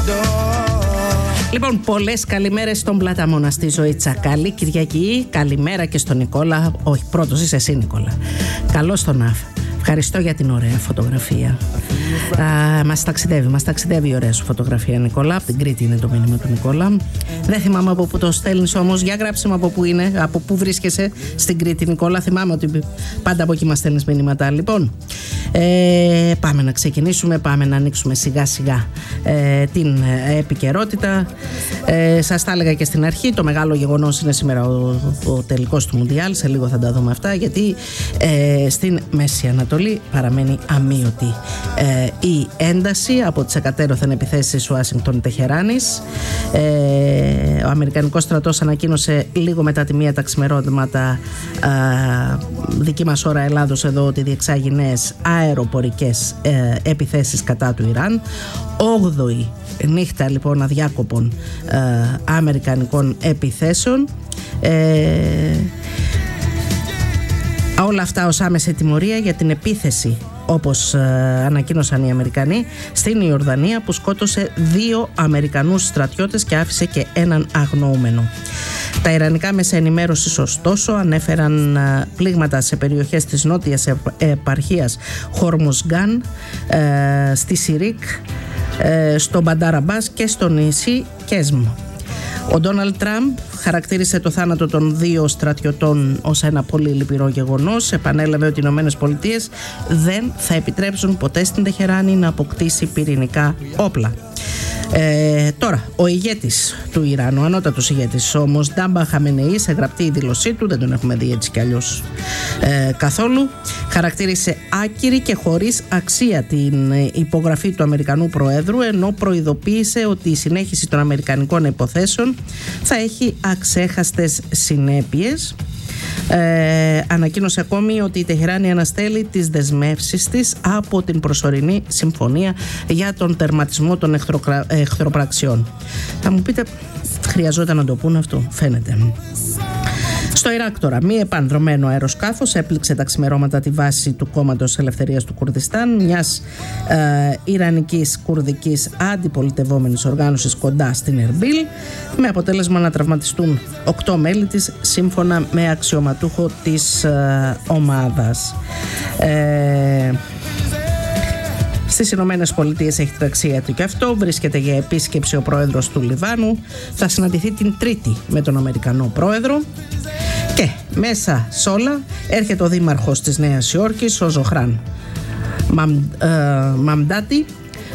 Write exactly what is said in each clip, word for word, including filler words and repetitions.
Λοιπόν, πολλές καλημέρες στον Πλαταμόνα, στη Ζωή Τσακάλη. Κυριακή, καλημέρα και στον Νικόλα. Όχι, πρώτος είσαι εσύ, Νικόλα. Καλώς τον Αφ. Ευχαριστώ για την ωραία φωτογραφία. Α, μας ταξιδεύει, μας ταξιδεύει η ωραία σου φωτογραφία, Νικόλα. Από την Κρήτη είναι το μήνυμα του Νικόλα. Δεν θυμάμαι από πού το στέλνεις όμως. Για γράψε μου από πού είναι, από πού βρίσκεσαι στην Κρήτη, Νικόλα. Θυμάμαι ότι πάντα από εκεί μας στέλνεις μηνύματα. Λοιπόν, ε, πάμε να ξεκινήσουμε, πάμε να ανοίξουμε σιγά σιγά ε, την επικαιρότητα. Ε, σας τα έλεγα και στην αρχή, το μεγάλο γεγονός είναι σήμερα ο, ο τελικός του Μουντιάλ. Σε λίγο θα τα δούμε αυτά, γιατί ε, στην Μέση Ανατολή παραμένει αμείωτη ε, η ένταση από τις εκατέρωθεν επιθέσεις Ουάσιγκτον Τεχεράνης. Ε, ο Αμερικανικός στρατός ανακοίνωσε λίγο μετά τη μία τα ξημερώματα ε, δική μας ώρα Ελλάδος εδώ ότι διεξάγει νέες αεροπορικές ε, επιθέσεις κατά του Ιράν. όγδοη νύχτα λοιπόν αδιάκοπων ε, αμερικανικών επιθέσεων. Ε, όλα αυτά ως άμεση τιμωρία για την επίθεση, όπως ε, ανακοίνωσαν οι Αμερικανοί, στην Ιορδανία, που σκότωσε δύο Αμερικανούς στρατιώτες και άφησε και έναν αγνοούμενο. Τα ιρανικά μέσα ενημέρωσης ωστόσο ανέφεραν ε, πλήγματα σε περιοχές της νότιας επαρχίας Χορμουζγκάν, ε, στη Σιρίκ, ε, στο Μπαντάρ Αμπάς και στο νησί Κέσμ. Ο Ντόναλντ Τραμπ χαρακτήρισε το θάνατο των δύο στρατιωτών ως ένα πολύ λυπηρό γεγονός. Επανέλαβε ότι οι Ηνωμένες Πολιτείες δεν θα επιτρέψουν ποτέ στην Τεχεράνη να αποκτήσει πυρηνικά όπλα. Ε, τώρα, ο ηγέτης του Ιράν, ο ανώτατος ηγέτης όμως, Ντάμπα Χαμενεή, σε γραπτή δήλωσή του, δεν τον έχουμε δει έτσι κι αλλιώς ε, καθόλου, χαρακτήρισε άκυρη και χωρίς αξία την υπογραφή του Αμερικανού Προέδρου, ενώ προειδοποίησε ότι η συνέχιση των αμερικανικών υποθέσεων θα έχει αξέχαστες συνέπειες. Ε, ανακοίνωσε ακόμη ότι η Τεχεράνη αναστέλει τις δεσμεύσεις της από την προσωρινή συμφωνία για τον τερματισμό των εχθροκρα... εχθροπραξιών. Θα μου πείτε, χρειαζόταν να το πούνε αυτό, φαίνεται. Στο Ιράκ τώρα, μη επανδρωμένο αεροσκάφος έπληξε τα ξημερώματα τη βάση του Κόμματος Ελευθερίας του Κουρδιστάν, μιας ε, ιρανικής κουρδικής αντιπολιτευόμενης οργάνωσης κοντά στην Ερμπίλ, με αποτέλεσμα να τραυματιστούν οκτώ μέλη της, σύμφωνα με αξιωματούχο της ε, ομάδας. Ε, Στις Ηνωμένες Πολιτείες έχει τραξία του και αυτό. Βρίσκεται για επίσκεψη ο πρόεδρος του Λιβάνου. Θα συναντηθεί την Τρίτη με τον Αμερικανό πρόεδρο. Και μέσα σ' όλα έρχεται ο δήμαρχος της Νέας Υόρκης, ο Ζωχράν Μαμ, ε, Μαμντάτι,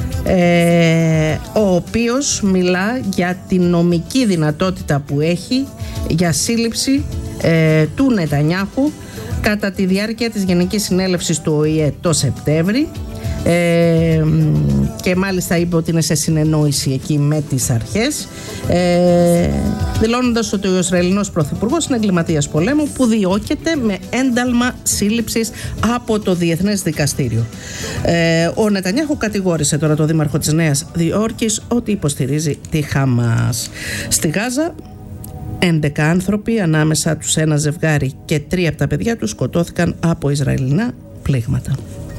ε, ο οποίος μιλά για την νομική δυνατότητα που έχει για σύλληψη ε, του Νετανιάχου κατά τη διάρκεια της Γενικής Συνέλευσης του Ο Η Ε το Σεπτέμβρη. Ε, και μάλιστα είπε ότι είναι σε συνεννόηση εκεί με τις αρχές, ε, δηλώνοντας ότι ο Ισραηλινός Πρωθυπουργός είναι εγκληματίας πολέμου που διώκεται με ένταλμα σύλληψης από το Διεθνές Δικαστήριο. ε, Ο Νετανιάχου κατηγόρησε τώρα το δήμαρχο της Νέας Υόρκης ότι υποστηρίζει τη Χαμάς. Στη Γάζα έντεκα άνθρωποι, ανάμεσα τους ένα ζευγάρι και τρία από τα παιδιά τους, σκοτώθηκαν από Ισραηλινά πλήγματα.